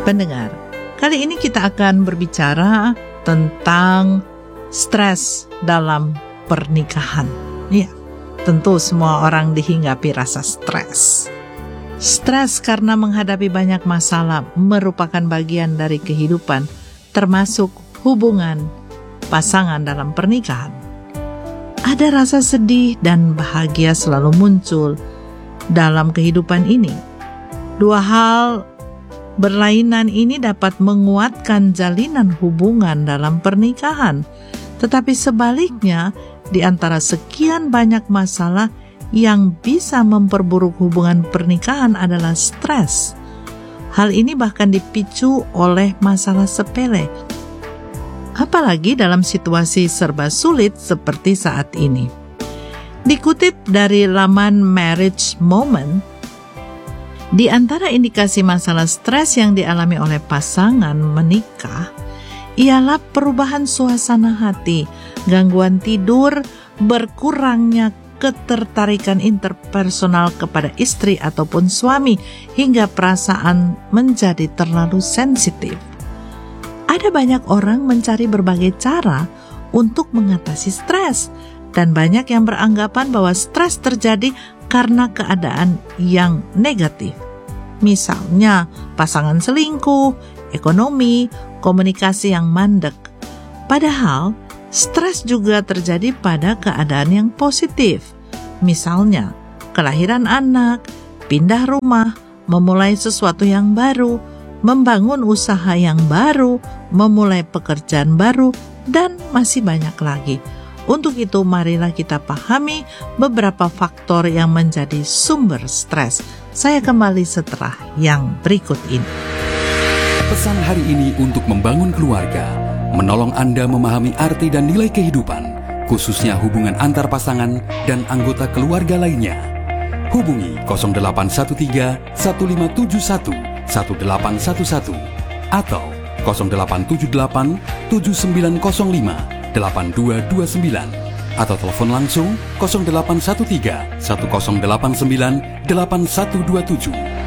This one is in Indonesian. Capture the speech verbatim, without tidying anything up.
Pendengar, kali ini kita akan berbicara tentang stres dalam pernikahan. Ya, tentu semua orang dihinggapi rasa stres. Stres karena menghadapi banyak masalah merupakan bagian dari kehidupan, termasuk hubungan pasangan dalam pernikahan. Ada rasa sedih dan bahagia selalu muncul dalam kehidupan ini. Dua hal berlainan ini dapat menguatkan jalinan hubungan dalam pernikahan, tetapi sebaliknya, di antara sekian banyak masalah yang bisa memperburuk hubungan pernikahan adalah stres. Hal ini bahkan dipicu oleh masalah sepele, apalagi dalam situasi serba sulit seperti saat ini. Dikutip dari laman Marriage Moment, di antara indikasi masalah stres yang dialami oleh pasangan menikah ialah perubahan suasana hati, gangguan tidur, berkurangnya ketertarikan interpersonal kepada istri ataupun suami, hingga perasaan menjadi terlalu sensitif. Ada banyak orang mencari berbagai cara untuk mengatasi stres, dan banyak yang beranggapan bahwa stres terjadi karena keadaan yang negatif. Misalnya, pasangan selingkuh, ekonomi, komunikasi yang mandek. Padahal, stres juga terjadi pada keadaan yang positif. Misalnya, kelahiran anak, pindah rumah, memulai sesuatu yang baru, membangun usaha yang baru, memulai pekerjaan baru, dan masih banyak lagi. Untuk itu, marilah kita pahami beberapa faktor yang menjadi sumber stres. Saya kembali setelah yang berikut ini. Pesan hari ini untuk membangun keluarga, menolong Anda memahami arti dan nilai kehidupan, khususnya hubungan antar pasangan dan anggota keluarga lainnya. Hubungi nol delapan satu tiga, satu lima tujuh satu, satu delapan satu satu atau nol delapan tujuh delapan, tujuh sembilan nol lima, delapan dua dua sembilan atau telepon langsung nol delapan satu tiga, satu nol delapan sembilan, delapan satu dua tujuh.